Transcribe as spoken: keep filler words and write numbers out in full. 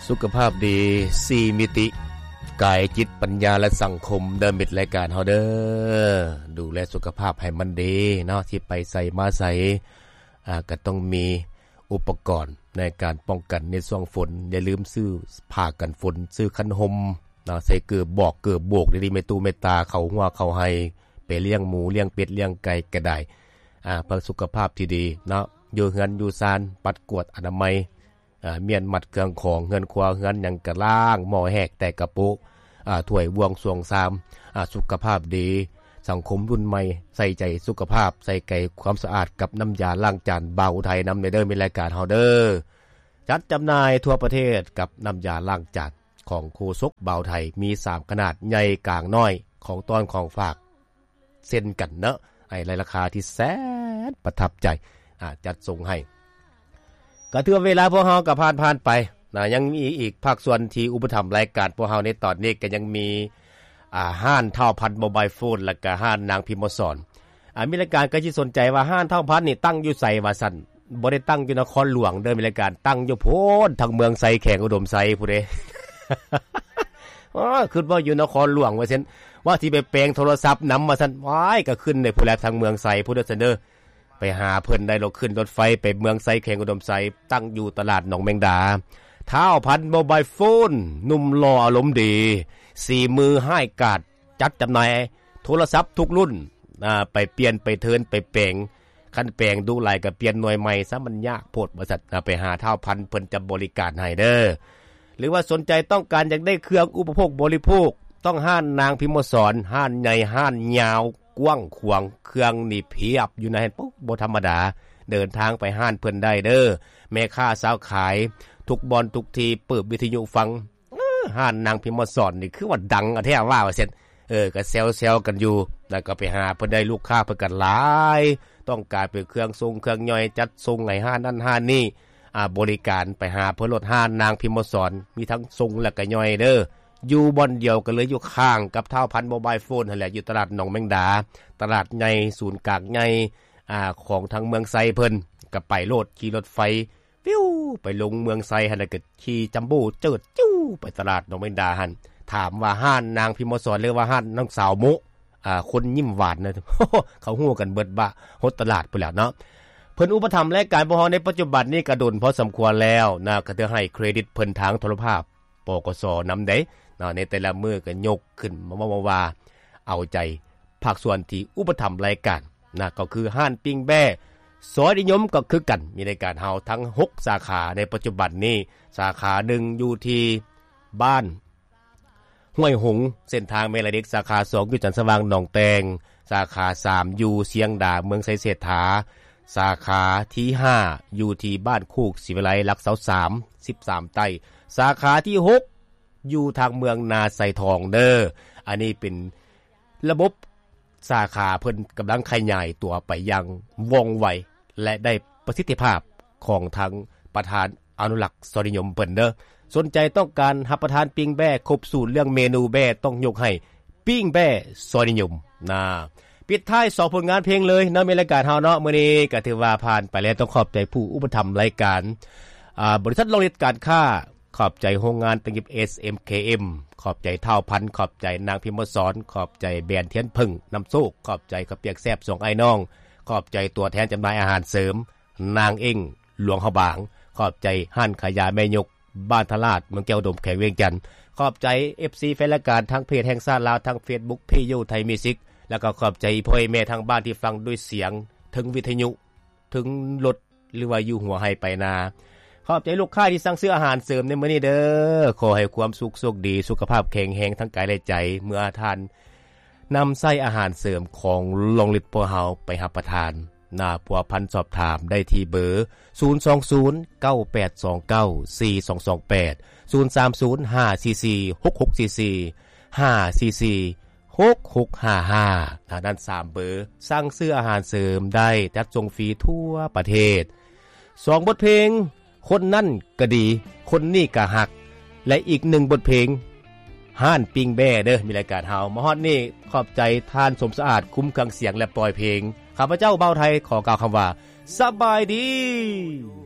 สุขภาพดีสี่มิติกายจิตปัญญาและสังคมเดิมมิดรายการเฮาเด้อดูแลสุขภาพให้มันดีเนาะที่ไปใส่มาใส่อ่าก็ต้องมีอุปกรณ์ในการป้องกันในช่วงฝนอย่าลืมซื้อผ้ากันฝนซื้อคันห่มเนาะใส่เกือบบอกเกือบโบกดีๆไม่ตู้ไม่ตาเข้าหัวเข้าให้ไปเลี้ยงหมูเลี้ยงเป็ดเลี้ยงไก่ก็ได้อ่าเพื่อสุขภาพที่ดีเนาะอยู่เฮือนอยู่ซานปัดกวดอนามัยอ่าเมียนมัดเครื่องของเฮือนครัวเฮือนหยังกะล้างหม้อแหกแต่กระปุกอ่าถ้วยบวงสรวงซามอ่าสุขภาพดีสังคมรุ่นใหม่ใส่ใจสุขภาพใส่ใจความสะอาดกับน้ำยาล้างจานบ่าวอุทัยนำในเด้อมีรายการเฮาเด้อจัดจำหน่ายทั่วประเทศกับน้ำยาล้างจานของโคซกบ่าวไทยมีสามขนาดใหญ่กลางน้อยของตอนของฝากเส้นกันเนาะไอ้ราคาที่แสนประทับใจอ่าจัดส่งให้ก็ถือเวลาพวกเฮาก็ผ่านๆไปนะยังมีอีกภาคส่วนที่อุปถัมภ์รายการพวกเฮาในตอนนี้ก็ยังมีอ่าห้านเท่าพันโมบายโฟนแล้วก็ห้านนางพิมพ์สอนอ่ามีรายการก็สิสนใจว่าห้านเท่าพันนี่ตั้งอยู่ไสว่าซั่นบ่ได้ตั้งอยู่นครหลวงเด้อมีรายการตั้งอยู่โพนทางเมืองไสแขงอุดมไสผู้ใด อ๋อคิดว่าอยู่นครหลวงว่าซั่นว่าสิไปแปลงโทรศัพท์นำมาซั่นว้ายก็ขึ้นในผู้แลทางเมืองไสผู้ใดซั่นเด้อไปหาเพิ่นได้รถขึ้นรถไฟไปเมืองไสแขงอุดมไสตั้งอยู่ตลาดหนองแมงดาเท้าพันโมบายโฟนหนุ่มหล่ออารมณ์ดีสี่มือให้กาดจัดจำหน่ายโทรศัพท์ทุกรุ่นอ่าไปเปลี่ยนไปเทิร์นไปแปลงคันแปลงดูหลายก็เปลี่ยนหน่วยใหม่ซะมันยากโพดบริษัทไปหาเท้าพันเพิ่นจะบริการให้เด้อหรือว่าสนใจต้องการอยากได้เครื่องอุปโภคบริโภคต้องห้านนางพิมพ์สอนห้านใหญ่ห้านยาวกว้างขวางเครื่องนี่เพียบอยู่ในปุ๊บบ่ธรรมดาเดินทางไปห้านเพิ่นได้เด้อแม่ค้าสาวขายทุกบอนทุกทีเปิดวิทยุฟังห้านนางพิมพ์สอนนี่คือว่าดังอะแท้ว่าว่าเสร็จเออก็แซวๆกันอยู่แล้วก็ไปหาเพิ่นได้ลูกค้าเพิ่นกันหลายต้องการเป็นเครื่องทรงเครื่องย่อยจัดทรงให้ห้านนั้นห้านนี้อ่าบริการไปหาเพิ่นรถห้านนางพิมพ์สอนมีทั้งทรงและก็ย่อยเด้ออยู่บ่อนเดียวกันเลยอยู่ข้างกับเท่าพันโมบายโฟนนั่นแหละอยู่ตลาดหนองแมงดาตลาดใหญ่ศูนย์กลางใหญ่อ่าของทางเมืองไซเพิ่นก็ไปโลดขี่รถไฟฟิวไปลงเมืองไซหั่นแล้วก็ขี่จัมโบ้เจิดจิ้วไปตลาดหนองแมงดาหั่นถามว่าห้านนางพิมพ์สอนหรือว่าห้านน้องสาวมุอ่าคนยิ้มหวานนะ เขาฮู้กันเบิดบะฮดตลาดพุ่นแล้วเนาะเพิ่นอุปถัมภ์รายการบ่ฮอในปัจจุบันนี้ก็ดนพอสมควรแล้วนะก็ถือให้เครดิตเพิ่นทางโทรภาพปกสนำได้เนาะในแต่ละมื้อก็ยกขึ้นมาว่าเอาใจภาคส่วนที่อุปถัมภ์รายการนะก็คือห้านปิ้งแบ้ซอยนิยมก็คือกันมีรายการเฮาทั้งหกสาขาในปัจจุบันนี้สาขาหนึ่งอยู่ที่บ้านห้วยหงเส้นทางเมลดิกสาขาสองอยู่จันทร์สว่างหนองแตงสาขาสามอยู่เสียงดาเมืองไสเศรษฐาสาขาที่ห้าอยู่ที่บ้านคูกศิวิไลรักเสาสาม สิบสามใต้สาขาที่หกอยู่ทางเมืองนาไซทองเด้ออันนี้เป็นระบบสาขาเพิ่นกำลังขยายตัวไปยังว่องไวและได้ประสิทธิภาพของทางประธานอนุรักษ์ซอยนิยมเพิ่นเด้อสนใจต้องการรับประทานปิ้งแบ้ครบสูตรเรื่องเมนูแบ้ต้องยกให้ปิ้งแบ้ซอยนิยมนะปิดท้ายสองผลงานเพลงเลยเนาะในรายการเฮาเนาะมื้อนี้ก็ถือว่าผ่านไปแล้วต้องขอบใจผู้อุปถัมภ์รายการอ่าบริษัทโรงเรียนการค้าขอบใจโรงงานตังยิบ เอส เอ็ม เค เอ็ม ขอบใจเท่าพันขอบใจนางพิมพ์สอนขอบใจแบรนด์เทียนพึ่งน้ำโซกขอบใจข้าวเปียกแซ่บส่งไอ้น้องขอบใจตัวแทนจำหน่ายอาหารเสริมนางเอ็งหลวงเฮาบางขอบใจห้านขายยาแม่ยกบ้านทลาดเมืองแก้วดมแขวงเวียงจันทน์ขอบใจ เอฟ ซี แฟนรายการทั้งเพจแห่งชาติลาวทั้ง Facebook พี่ยูไทยมิวสิกแล้วก็ขอบใจพ่อแม่ทางบ้านที่ฟังด้วยเสียงถึงวิทยุถึงรถหรือว่าอยู่หัวให้ไปนาขอบใจลูกค้าที่สั่งซื้ออาหารเสริมในมื้อนี้เด้อขอให้ความสุขโชคดีสุขภาพแข็งแรงทั้งกายและใจเมื่อท่านนำใส่อาหารเสริมของโรงฤทธิ์พวกเฮาไปรับประทานหน้าพัวพันสอบถามได้ที่เบอร์ศูนย์ สอง ศูนย์ เก้า แปด สอง เก้า สี่ สอง สอง แปด ศูนย์ สาม ศูนย์ ห้า สี่ สี่ หก หก สี่ สี่ ห้า สี่ สี่ หก หก ห้า ห้าทางด้านสามเบอร์สั่งซื้ออาหารเสริมได้จัดส่งฟรีทั่วประเทศสองบทเพลงคนนั่นก็ดีคนนี่ก็หักและอีกหนึ่งบทเพลงห้านปิงแบ้เด้อมีรายการเฮามาฮอดนี่ขอบใจท่านสมสะอาดคุ้มเครื่องเสียงและปล่อยเพลงข้าพเจ้าเบาไทยขอกล่าวคำว่าสบายดี